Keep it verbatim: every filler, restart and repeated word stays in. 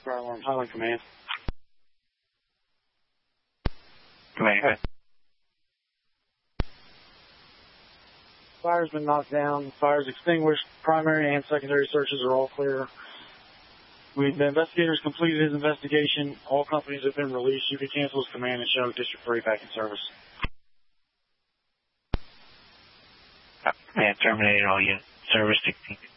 Fire alarm, Highland Command. Command. Fire's been knocked down. Fire's extinguished. Primary and secondary searches are all clear. We, the investigators completed his investigation. All companies have been released. You can cancel his command and show District three back in service. Command terminated all units. Service to